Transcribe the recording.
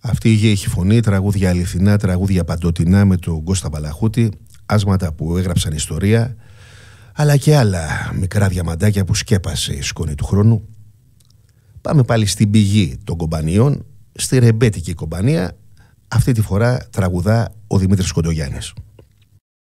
Αυτή η γη έχει φωνή, τραγούδια αληθινά, τραγούδια παντοτινά με τον Κώστα Μπαλαχούτη, άσματα που έγραψαν ιστορία, αλλά και άλλα μικρά διαμαντάκια που σκέπασε η σκόνη του χρόνου. Πάμε πάλι στην πηγή των κομπανιών, στη ρεμπέτικη κομπανία. Αυτή τη φορά τραγουδά ο Δημήτρης Κοντογιάννης.